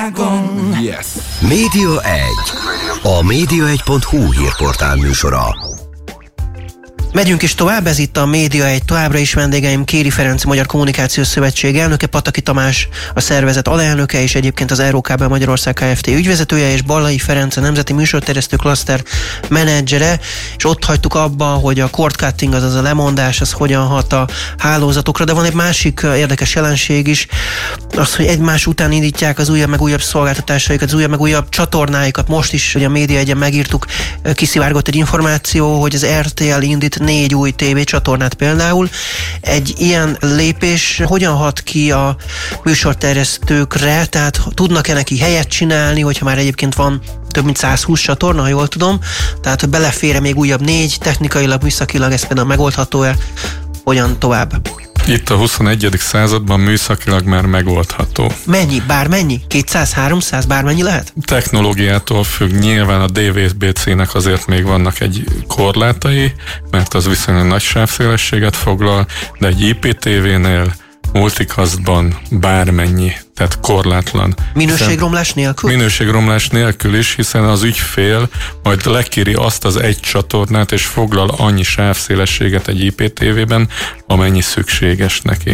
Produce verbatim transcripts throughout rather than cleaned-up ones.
világon. Yes. Média egy. A média egy pont hu hírportál műsora. Megyünk is tovább, ez itt a Média egy, továbbra is vendégeim Kéri Ferenc, Magyar Kommunikációs Szövetség elnöke, Pataki Tamás, a szervezet alelnöke, és egyébként az Eurokábel Magyarország Kft. Ügyvezetője, és Ballai Ferenc, a Nemzeti Műsorterjesztő Klaszter menedzsere, és ott hagytuk abba, hogy a cord cutting, azaz a lemondás, az hogyan hat a hálózatokra, de van egy másik érdekes jelenség is, az, hogy egymás után indítják az újabb meg újabb szolgáltatásaikat, az újabb meg újabb csatornáikat. Most is, hogy a Média egyen megírtuk, kiszivárgott egy információ, hogy az er té el indít négy új tévécsatornát például. Egy ilyen lépés hogyan hat ki a műsorterjesztőkre, tehát tudnak-e neki helyet csinálni, hogyha már egyébként van több mint száz húsz csatorna, ha jól tudom, tehát hogy belefér még újabb négy, technikailag, műszakilag ez például megoldható-e, hogyan tovább? Itt a huszonegyedik században műszakilag már megoldható. Mennyi? Bármennyi? kétszáz, háromszáz? Bármennyi lehet? Technológiától függ, nyilván a dé vé bé cé-nek azért még vannak egy korlátai, mert az viszonylag nagy sávszélességet foglal, de egy i pé té vé-nél, multicastban bármennyi, tehát korlátlan. Minőségromlás nélkül? Minőségromlás nélkül is, hiszen az ügyfél majd lekéri azt az egy csatornát, és foglal annyi sávszélességet egy i pé té vében, amennyi szükséges neki.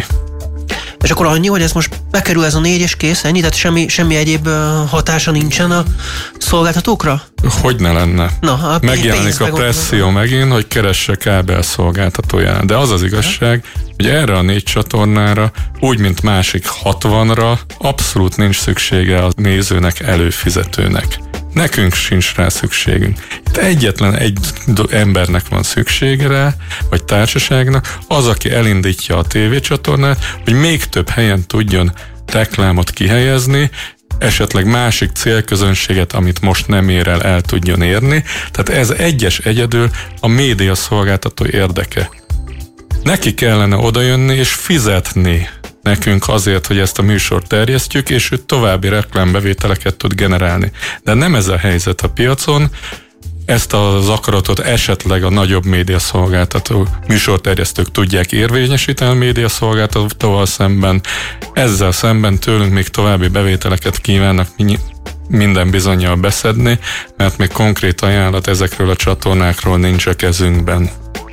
És akkor annyi, hogy ez most bekerül ez a négy és kész, ennyi? Tehát semmi, semmi egyéb hatása nincsen a szolgáltatókra? Hogy ne lenne? Na, megjelenik a presszió megint, hogy keresse kábel szolgáltatóján. De az az igazság, hogy erre a négy csatornára, úgy, mint másik hatvanra abszolút nincs szüksége a nézőnek, előfizetőnek. Nekünk sincs rá szükségünk. Itt egyetlen egy embernek van szüksége rá, vagy társaságnak, az, aki elindítja a tévécsatornát, hogy még több helyen tudjon reklámot kihelyezni, esetleg másik célközönséget, amit most nem ér el, el tudjon érni. Tehát ez egyes egyedül a média szolgáltató érdeke. Neki kellene odajönni és fizetni nekünk azért, hogy ezt a műsort terjesztjük, és ő további reklámbevételeket tud generálni. De nem ez a helyzet a piacon, ezt az akaratot esetleg a nagyobb médiaszolgáltató műsorterjesztők tudják érvényesíteni a médiaszolgáltatóval szemben, ezzel szemben tőlünk még további bevételeket kívánnak minden bizonnyal beszedni, mert még konkrét ajánlat ezekről a csatornákról nincs a kezünkben.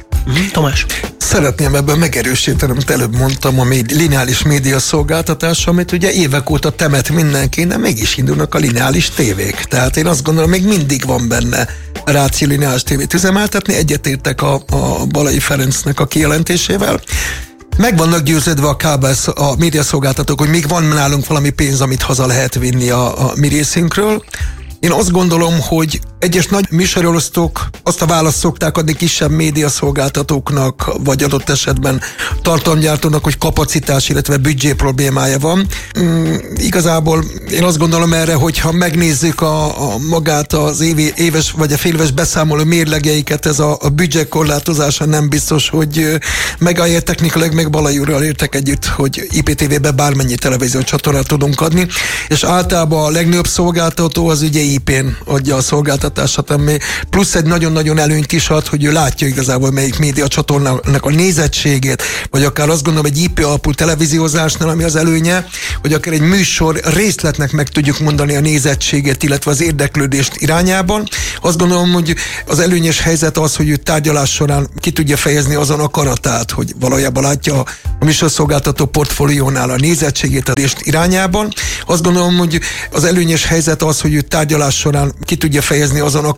Tomás? Szeretném ebben megerősíteni, amit előbb mondtam, a médi, lineáris média szolgáltatás, amit ugye évek óta temet mindenki, de mégis indulnak a lineáris tévék. Tehát én azt gondolom, még mindig van benne ráció lineáris tévét üzemeltetni, egyetértek a, a Ballai Ferencnek a kijelentésével. Meg vannak győződve a kábel, a médiaszolgáltatók, hogy még van nálunk valami pénz, amit haza lehet vinni a, a mi részünkről. Én azt gondolom, hogy egyes nagy műsorosztók azt a választ szokták adni kisebb médiaszolgáltatóknak, vagy adott esetben tartalomgyártónak, hogy kapacitás, illetve büdzsé problémája van. Mm, igazából én azt gondolom erre, hogyha megnézzük a, a magát az évi, éves vagy a féléves beszámoló mérlegeiket, ez a, a büdzsé korlátozása nem biztos, hogy megállja technikailag, meg Ballai úrral értek együtt, hogy i pé té vé-be bármennyi televízió csatornát tudunk adni, és általában a legnagyobb szolgáltató az ugye i pén adja a szolgáltatását, ami plusz egy nagyon-nagyon előnyt is ad, hogy ő látja igazából melyik média csatornának a nézettségét, vagy akár azt gondolom egy i pé alapú televíziózásnál, ami az előnye, hogy akár egy műsor részletnek meg tudjuk mondani a nézettségét, illetve az érdeklődést irányában. Azt gondolom, hogy az előnyös helyzet az, hogy ő tárgyalás során ki tudja fejezni azon akaratát, hogy valójában látja a műsorszolgáltató portfóliónál a nézettségét az irányában. Azt gondolom, hogy az előnyös helyzet az, hogy ő tárgyalás során ki tudja fejezni azon